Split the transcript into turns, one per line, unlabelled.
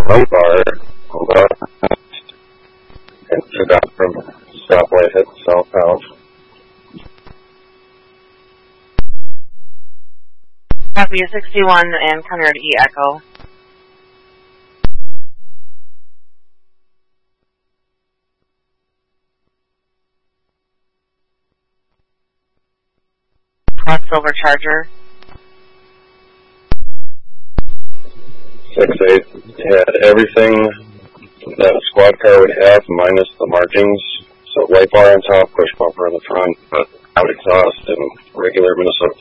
white bar, and took off from stoplight, hit southbound.
Copy 61 and Conrad E Echo. Silver Charger.
6-8 had everything that a squad car would have, minus the markings. So white bar on top, push bumper in the front, but out exhaust and regular Minnesota